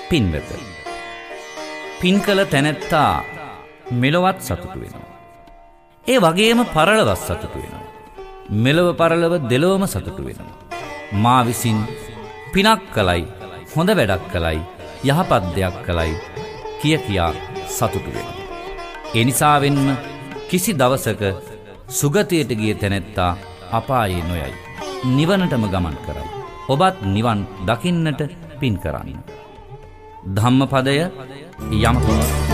පින්වත. පින් කළ තැනැත්තා මෙලොවත් සතුටු වෙනවා. ඒ වගේම පරලොවත් සතුටු වෙනවා. මෙලොව පරලොව දෙලොවම සතුටු වෙනවා. මා විසින් පිනක් කළයි, හොඳ වැඩක් කළයි, යහපත් දෙයක් කළයි කියා සතුටු වෙනවා. ඒ නිසාවෙන්ම කිසි දවසක සුගතියට ගිය තැනැත්තා අපායේ නොයයි. නිවනටම ගමන් කරයි. ඔබත් නිවන් දකින්නට පින් කරන්න. ධම්මපදය යමක